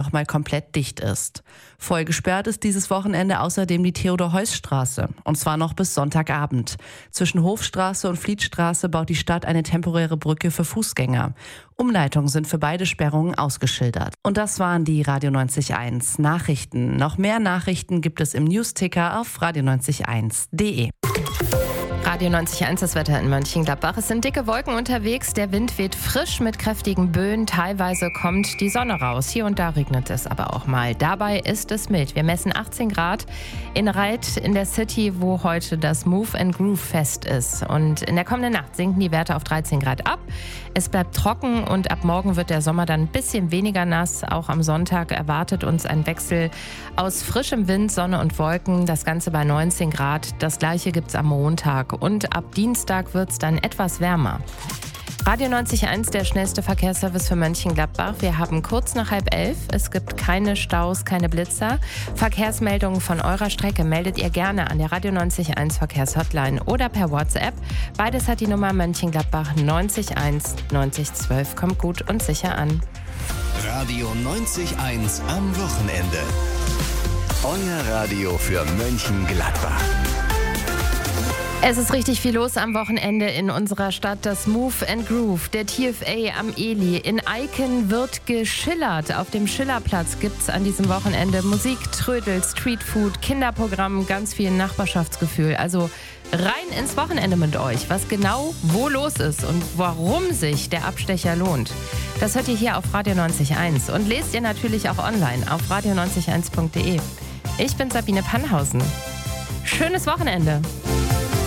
nochmal komplett dicht ist. Voll gesperrt ist dieses Wochenende außerdem die Theodor-Heuss-Straße. Und zwar noch bis Sonntagabend. Zwischen Hofstraße und Flietstraße baut die Stadt eine temporäre Brücke für Fußgänger. Umleitungen sind für beide Sperrungen ausgeschildert. Und das waren die Radio 90.1 Nachrichten. Noch mehr Nachrichten gibt es im Newsticker auf radio901.de. Radio 90.1, das Wetter in Mönchengladbach. Es sind dicke Wolken unterwegs, der Wind weht frisch mit kräftigen Böen, teilweise kommt die Sonne raus. Hier und da regnet es aber auch mal. Dabei ist es mild. Wir messen 18 Grad in Reit in der City, wo heute das Move and Groove Fest ist. Und in der kommenden Nacht sinken die Werte auf 13 Grad ab. Es bleibt trocken und ab morgen wird der Sommer dann ein bisschen weniger nass. Auch am Sonntag erwartet uns ein Wechsel aus frischem Wind, Sonne und Wolken. Das Ganze bei 19 Grad. Das Gleiche gibt's am Montag. Und ab Dienstag wird es dann etwas wärmer. Radio 90.1, der schnellste Verkehrsservice für Mönchengladbach. Wir haben kurz nach 10:30. Es gibt keine Staus, keine Blitzer. Verkehrsmeldungen von eurer Strecke meldet ihr gerne an der Radio 90.1 Verkehrshotline oder per WhatsApp. Beides hat die Nummer Mönchengladbach 90.1 9012. Kommt gut und sicher an. Radio 90.1 am Wochenende. Euer Radio für Mönchengladbach. Es ist richtig viel los am Wochenende in unserer Stadt. Das Move and Groove, der TFA am Eli. In Eiken wird geschillert. Auf dem Schillerplatz gibt es an diesem Wochenende Musik, Trödel, Streetfood, Kinderprogramm, ganz viel Nachbarschaftsgefühl. Also rein ins Wochenende mit euch. Was genau wo los ist und warum sich der Abstecher lohnt, das hört ihr hier auf Radio 90.1. Und lest ihr natürlich auch online auf radio90.1.de. Ich bin Sabine Pannhausen. Schönes Wochenende.